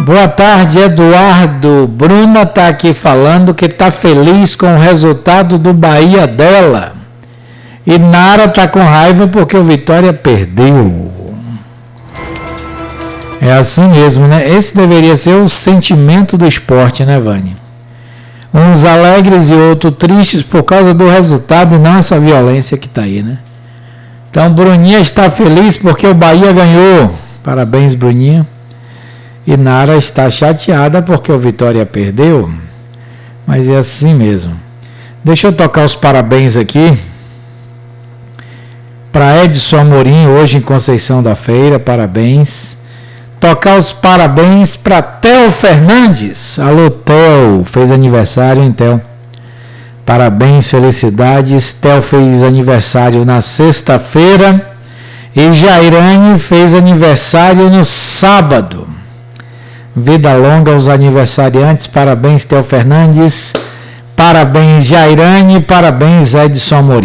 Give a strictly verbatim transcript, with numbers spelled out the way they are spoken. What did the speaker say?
Boa tarde, Eduardo. Bruna está aqui falando que está feliz com o resultado do Bahia dela. E Nara está com raiva porque o Vitória perdeu. É assim mesmo, né? Esse deveria ser o sentimento do esporte, né, Vânia? Uns alegres e outros tristes por causa do resultado e não essa violência que está aí, né? Então, Bruninha está feliz porque o Bahia ganhou. Parabéns, Bruninha. E Nara está chateada porque o Vitória perdeu. Mas é assim mesmo. Deixa eu tocar os parabéns aqui. Para Edson Amorim, hoje em Conceição da Feira, parabéns. Tocar os parabéns para Theo Fernandes. Alô, Theo, fez aniversário, hein, Theo? Parabéns, felicidades. Theo fez aniversário na sexta-feira e Jairane fez aniversário no sábado. Vida longa aos aniversariantes. Parabéns, Theo Fernandes. Parabéns, Jairane. Parabéns, Edson Amorim.